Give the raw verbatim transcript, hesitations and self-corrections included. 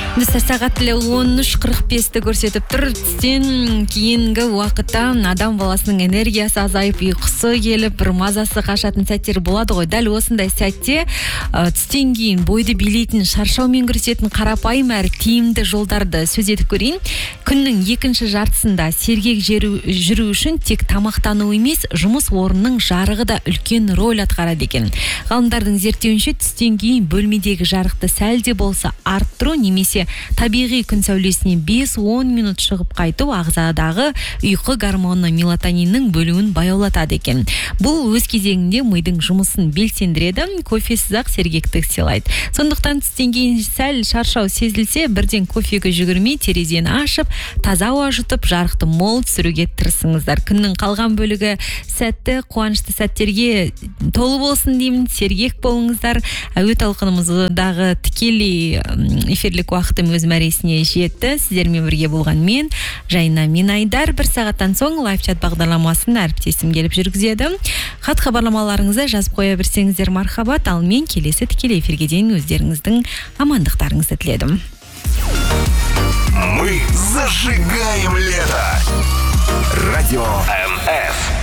Достар сағат тілі он үш қырық бесті көрсетіп тұр. Түстен кейінгі уақытта адам баласының энергиясы азайып, ұйқысы келіп, бір мазасы қашатын сәттер болады ғой. Дәл осындай сәтте түстен кейін бойды билейтін, шаршаумен күресетін қарапайым әрі тиімді жолдарды сөз етіп көрейін. Күннің екінші жартысында сергек жүру үшін тек тамақтану емес, жұмыс орнының жарығы да үлкен рөл атқарады екен. Ғалымдардың зерттеуінше түстен кейін бөлмедегі жарықты сәлде болса арттыру немесе табиғи күн сәулесіне бес-он минут шығып қайту ағзадағы ұйқы гормоны мелатониннің бөлуін баяулатады екен. Бұл өз кезегінде мидың жұмысын белсендіреді, кофесіз-ақ сергектік сыйлайды. Сондықтан түстен кейін сәл шаршау сезілсе, бірден кофеге жүгірмей терезені ашып, таза ауа жұтып, жарықты мол түсіруге тырысыңыздар. Күннің қалған бөлігі сәтті, қуанышты сәттерге толы болсын деймін, сергек болыңыздар. Әуе толқынымыздағы тікелей эфирлік уақытым өз мәресіне жетті. Сіздермен бірге болған мен, Жайна Минайдар. Бір сағаттан соң лайфчат бағдарламасын әріптесім келіп жүргізеді. Хат хабарламаларыңызды жазып қоя берсеңіздер мархабат, ал мен келесі тікелей эфирге дейін өздеріңіздің амандықтарыңызды тіледім. Мы зажигаем лето. Радио эм эф.